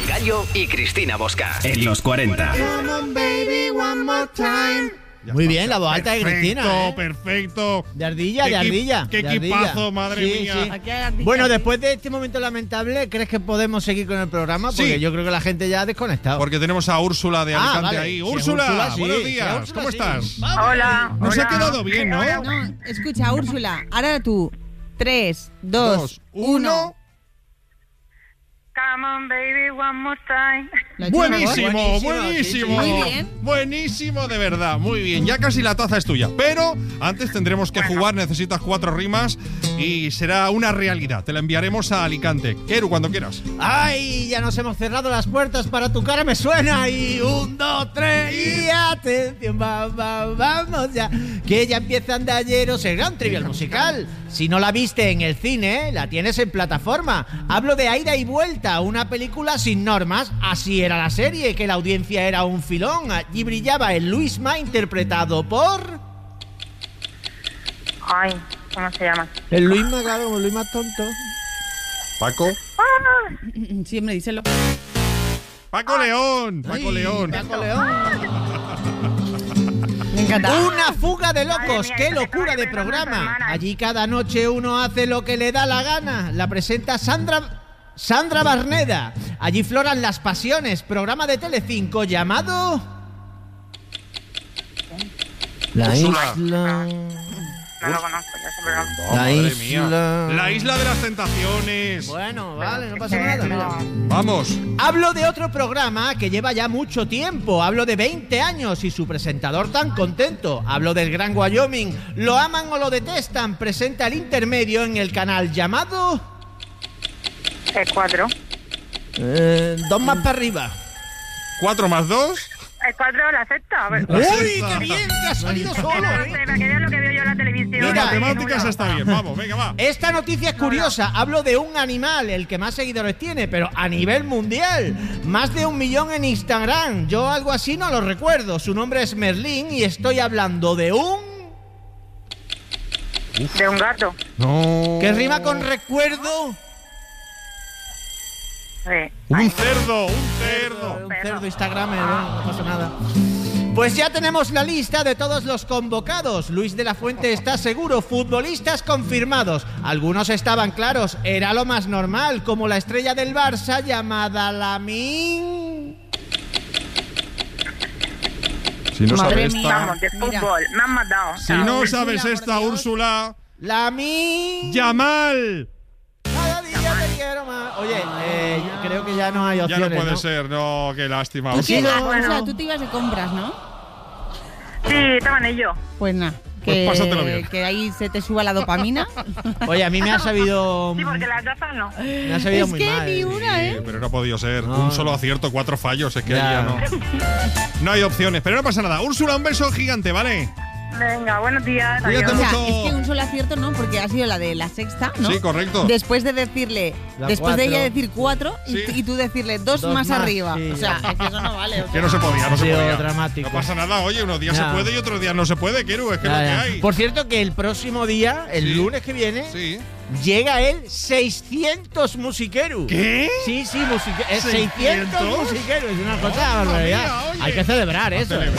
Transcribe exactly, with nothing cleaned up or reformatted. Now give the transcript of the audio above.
Gallo y Cristina Bosca. En los cuarenta. Come on, baby, one more time. Ya Muy está. bien, la voz alta de Cristina, ¿eh? Perfecto, De ardilla, Qué de equi- ardilla. qué de ardilla. equipazo, madre Sí, mía. sí. Aquí hay ardilla. Bueno, después de este momento lamentable, ¿crees que podemos seguir con el programa? Porque Sí. yo creo que la gente ya ha desconectado. Porque tenemos a Úrsula de Ah, Alicante vale. ahí. Si es Úrsula, Úrsula, sí. buenos Si es días. Úrsula, ¿Cómo sí. estás? Hola. Nos ha hola. quedado bien, ¿no? No, escucha, Úrsula, ahora tú. Tres, dos, Dos, uno. Come on, baby, one more time. ¿Lo ha hecho mejor? Buenísimo, Buenísimo, buenísimo. sí, sí. Muy bien. Buenísimo, de verdad. Muy bien. Ya casi la taza es tuya. Pero antes tendremos que jugar. Necesitas cuatro rimas y será una realidad. Te la enviaremos a Alicante. Keru, cuando quieras. ¡Ay! Ya nos hemos cerrado las puertas para tu cara, me suena. Y un, dos, tres, y atención, va, va, vamos ya. Que ya empieza Andalleros, el gran trivial musical. Si no la viste en el cine, la tienes en plataforma. Hablo de Ida y Vuelta, una película sin normas. Así era la serie, que la audiencia era un filón. Allí brillaba el Luisma, interpretado por... Ay, ¿cómo se llama? El Luisma, claro, como el Luisma tonto. Paco. Sí, hombre, díselo. Paco León. Paco Ay, León. Paco León. Me encanta. Una fuga de locos, Madre mía, qué esto que locura estaba de inventando programa. esta semana. Allí cada noche uno hace lo que le da la gana. La presenta Sandra Sandra Barneda. Allí floran las pasiones, programa de Telecinco llamado La Úrsula. Isla. No lo conozco, ya se programa. Oh, La madre isla. mía. La isla de las tentaciones. Bueno, vale, no pasa Eh, nada. no. mira. Vamos. Hablo de otro programa que lleva ya mucho tiempo. Hablo de veinte años y su presentador tan contento. Hablo del Gran Wyoming. Lo aman o lo detestan. Presenta el intermedio en el canal llamado... El cuatro. Eh, dos más para arriba. Cuatro más dos. El cuatro la sexta. A ver. La ¡Uy, sexta. qué bien! Te has salido Que solo, no lo ¿eh? sé, para que veas lo que veo yo en la televisión. De Mira, matemáticas está bien. Vamos, venga, va. Esta noticia es curiosa. Hablo de un animal, el que más seguidores tiene, pero a nivel mundial. Más de un millón en Instagram. Yo algo así no lo recuerdo. Su nombre es Merlín y estoy hablando de un... De un gato. No. ¿Qué rima con recuerdo? Sí. Un cerdo, un cerdo. Un cerdo Instagram, no pasa nada. Pues ya tenemos la lista de todos los convocados. Luis de la Fuente está seguro, futbolistas confirmados. Algunos estaban claros, era lo más normal, como la estrella del Barça llamada Lamine. Si no Madre sabes mía. esta. Vamos, de Mira. fútbol. Me han matado. Si no Úrsula, sabes por esta, Dios. Úrsula. Lamine. Yamal. Cada día te quiero más. Oye, eh, yo creo que ya no hay Ya opciones, no puede ser, no, qué lástima. Tú, te Úrsula. ibas- bueno. o sea, tú te ibas de compras, ¿no? Sí, estaban ellos. Pues nada. Pues Que, pásatelo bien. que ahí se te suba la dopamina. Oye, a mí me ha sabido... Sí, porque las gafas no. Me ha sabido Es muy que mal. ni una, Sí, ¿eh? pero no ha podido ser. No. Un solo acierto, cuatro fallos. Es que Ya. ya no. No hay opciones, pero no pasa nada. Úrsula, un beso gigante, ¿vale? Venga, buenos días. Cuídate adiós. O sea, mucho. es que un solo acierto no, porque ha sido la de la sexta, ¿no? Sí, correcto. Después de decirle, La después de cuatro. ella decir cuatro y, Sí. y tú decirle dos, Dos más, más, arriba. sí. O sea, es que eso no vale. o sea. Que no se podía, no Ha se sido podía. dramático. No pasa nada, oye, unos días Ya. se puede y otros días no se puede, Keru, es que es Ya, lo que ya. hay. Por cierto, que el próximo día, el Sí. lunes que viene, Sí. llega el seiscientos musiqueru. ¿Qué? Sí, sí, musique- es ¿seiscientos? seiscientos musiqueru. Es una cosa Mamma barbaridad. mía, oye. Hay que celebrar A eso. celebrar.